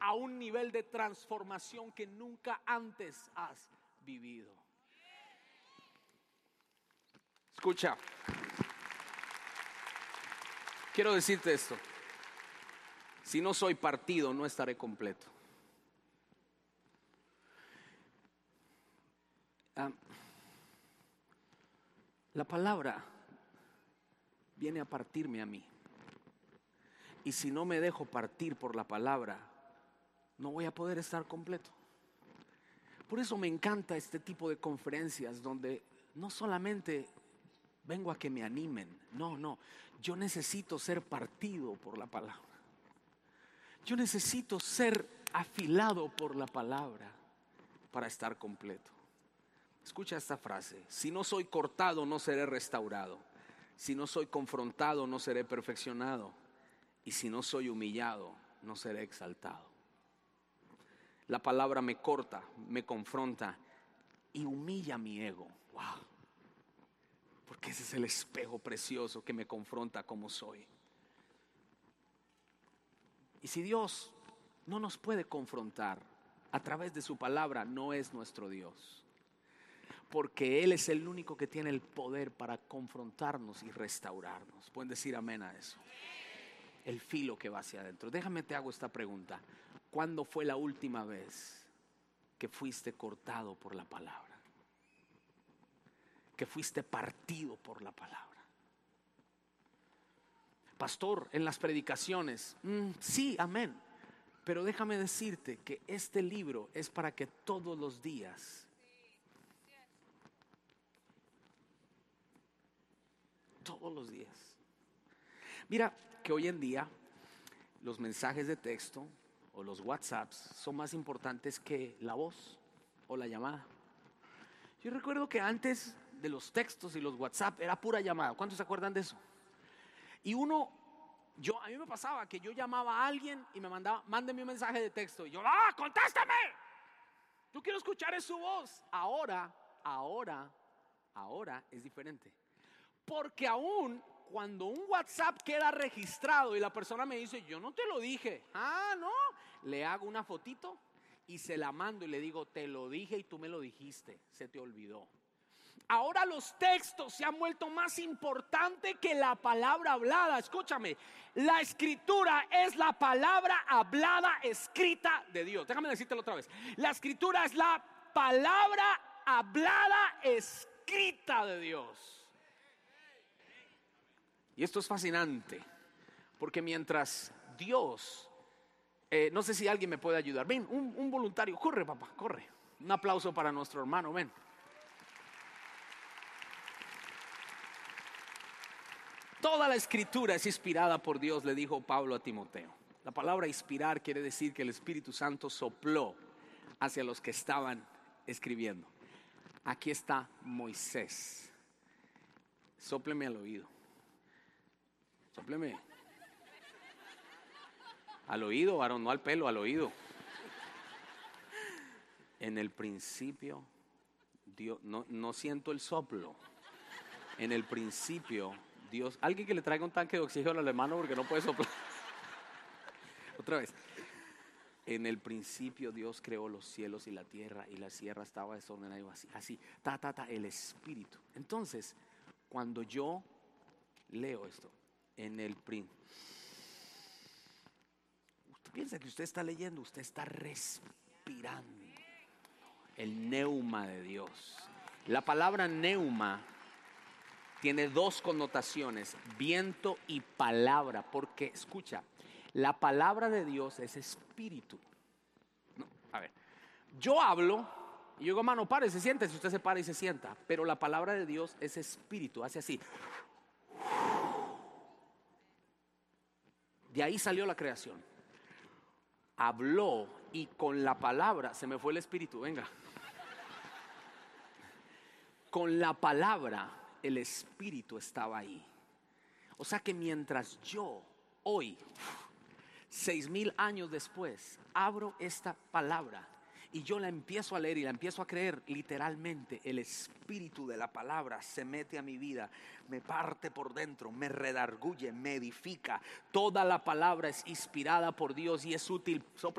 a un nivel de transformación que nunca antes has vivido. Escucha, quiero decirte esto: si no soy partido, no estaré completo. La palabra viene a partirme a mí. Y si no me dejo partir por la palabra, no voy a poder estar completo. Por eso me encanta este tipo de conferencias donde no solamente vengo a que me animen. No, yo necesito ser partido por la palabra. Yo necesito ser afilado por la palabra para estar completo. Escucha esta frase: si no soy cortado, no seré restaurado. Si no soy confrontado, no seré perfeccionado. Y si no soy humillado, no seré exaltado. La palabra me corta, me confronta y humilla mi ego. Wow. Porque ese es el espejo precioso que me confronta como soy. Y si Dios no nos puede confrontar a través de su palabra, no es nuestro Dios. Porque Él es el único que tiene el poder para confrontarnos y restaurarnos. ¿Pueden decir amén a eso? El filo que va hacia adentro. Déjame te hago esta pregunta: ¿cuándo fue la última vez que fuiste cortado por la palabra? Que fuiste partido por la palabra. Pastor, en las predicaciones, sí, amén. Pero déjame decirte que este libro es para que todos los días, mira que hoy en día los mensajes de texto o los WhatsApps son más importantes que la voz o la llamada. Yo recuerdo que antes de los textos y los WhatsApp era pura llamada. ¿Cuántos se acuerdan de eso? Y a mí me pasaba que yo llamaba a alguien y me mandaba: mándeme un mensaje de texto. Y yo: contéstame, yo quiero escuchar su voz. Ahora es diferente. Porque aún cuando un WhatsApp queda registrado y la persona me dice: yo no te lo dije, no, le hago una fotito y se la mando y le digo: te lo dije y tú me lo dijiste, se te olvidó. Ahora los textos se han vuelto más importantes que la palabra hablada. Escúchame, la escritura es la palabra hablada, escrita de Dios. Déjame decírtelo otra vez: la escritura es la palabra hablada, escrita de Dios. Y esto es fascinante, porque mientras Dios, no sé si alguien me puede ayudar. Ven, un voluntario, corre papá, corre. Un aplauso para nuestro hermano, ven. Toda la escritura es inspirada por Dios, le dijo Pablo a Timoteo. La palabra inspirar quiere decir que el Espíritu Santo sopló hacia los que estaban escribiendo. Aquí está Moisés. Sópleme al oído. Sópleme. Al oído, varón, no al pelo, al oído. En el principio, Dios, no siento el soplo. En el principio, Dios. Alguien que le traiga un tanque de oxígeno al hermano porque no puede soplar. Otra vez. En el principio Dios creó los cielos y la tierra estaba desordenada y así, el Espíritu. Entonces, cuando yo leo esto, usted piensa que usted está leyendo, usted está respirando el neuma de Dios. La palabra neuma tiene dos connotaciones: viento y palabra. Porque escucha, la palabra de Dios es espíritu. Yo hablo y yo digo: hermano, pare, se siente. Si usted se para y se sienta. Pero la palabra de Dios es espíritu, hace así. De ahí salió la creación. Habló y con la palabra se me fue el espíritu. Venga. Con la palabra el espíritu estaba ahí. O sea que mientras yo hoy, 6,000 años después, abro esta palabra y yo la empiezo a leer y la empiezo a creer, literalmente el espíritu de la palabra se mete a mi vida, me parte por dentro, me redarguye, me edifica. Toda la palabra es inspirada por Dios y es útil.